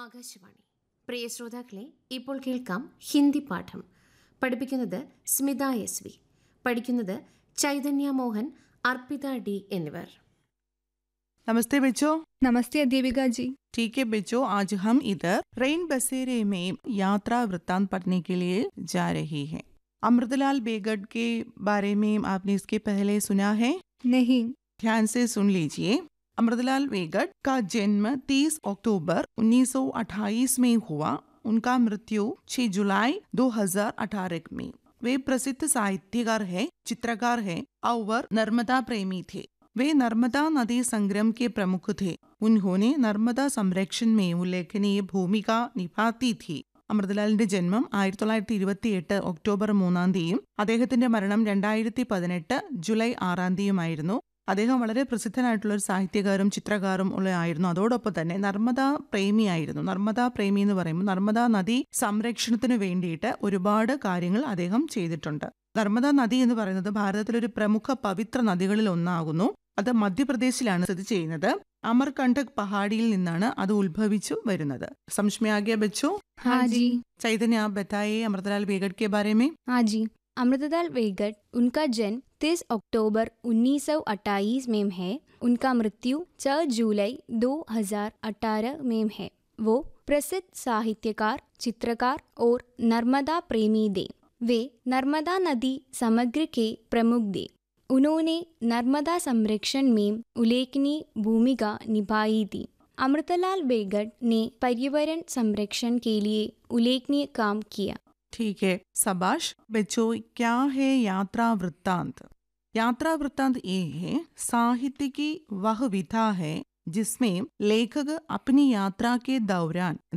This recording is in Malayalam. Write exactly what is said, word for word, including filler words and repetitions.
ആകാശവാണി. പ്രിയ ശ്രോതാക്കളെ, ഇപ്പോൾ കേൾക്കാം ഹിന്ദി പാഠം. പഠിപ്പിക്കുന്നത് സ്മിത എസ് വി. പഠിക്കുന്നത് ചൈതന്യ മോഹൻ, അർപ്പിത ഡി എന്നിവർ. नमस्ते बच्चों. नमस्ते अध्यापिका जी. ठीक है बच्चों, आज हम इधर रेन बसेरे में यात्रा वृत्तांत पढ़ने के लिए जा रही हैं. अमृतलाल बेगड के बारे में आपने इसके पहले सुना है? नहीं. ध्यान से सुन लीजिए. अमृतलाल बेगड का जन्म तीस अक्टूबर उन्नीस सौ अट्ठाईस में हुआ. उनका मृत्यु छह जुलाई दो हज़ार अठारह में. वे प्रसिद्ध साहित्यकार है, चित्रकार है और नर्मदा प्रेमी थे. वे नर्मदा नदी संग्राम के प्रमुख थे. उन्होंने नर्मदा संरक्षण में उल्लेखनीय भूमिका निभाती थी. അമൃതലാലിന്റെ ജന്മം ആയിരത്തി തൊള്ളായിരത്തി ഇരുപത്തി എട്ട് ഒക്ടോബർ മൂന്നാം തീയതിയും അദ്ദേഹത്തിന്റെ മരണം രണ്ടായിരത്തി പതിനെട്ട് ജൂലൈ ആറാം തീയതിയുമായിരുന്നു. അദ്ദേഹം വളരെ പ്രസിദ്ധനായിട്ടുള്ള ഒരു സാഹിത്യകാരും ചിത്രകാരും ഉള്ള ആയിരുന്നു. അതോടൊപ്പം തന്നെ നർമ്മദാ പ്രേമിയായിരുന്നു. നർമ്മദാ പ്രേമി എന്ന് പറയുമ്പോൾ നർമ്മദാ നദി സംരക്ഷണത്തിന് വേണ്ടിയിട്ട് ഒരുപാട് കാര്യങ്ങൾ അദ്ദേഹം ചെയ്തിട്ടുണ്ട്. നർമ്മദാ നദി എന്ന് പറയുന്നത് ഭാരതത്തിലൊരു പ്രമുഖ പവിത്ര നദികളിൽ ഒന്നാകുന്നു. അത് മധ്യപ്രദേശിലാണ് സ്ഥിതി ചെയ്യുന്നത്. അമർകണ്ടക് പഹാഡിയിൽ നിന്നാണ് അത് ഉത്ഭവിച്ചു വരുന്നത്. समझ में आ गया बच्चों? हाँ जी. चैतन्य, आप बताइए अमृतलाल बेगड के बारे में. हाँ जी. अमृतलाल बेगड, उनका जन्म तीस अक्टूबर उन्नीस सौ अट्ठाईस में है. उनका मृत्यु छह जुलाई दो हज़ार अठारह में है. वो प्रसिद्ध साहित्यकार, चित्रकार और नर्मदा प्रेमी थे. वे नर्मदा नदी समग्र के प्रमुख थे. उन्होंने नर्मदा संरक्षण में उल्लेखनीय भूमिका निभाई थी. अमृतलाल बेगड ने पर्यावरण संरक्षण के लिए उल्लेखनीय काम किया. ठीक है, शाबाश बच्चों. क्या है यात्रा वृत्तांत? यात्रा वृत्तांत ये है साहित्य की वह विधा है जिसमें लेखक अपनी यात्रा के दौरान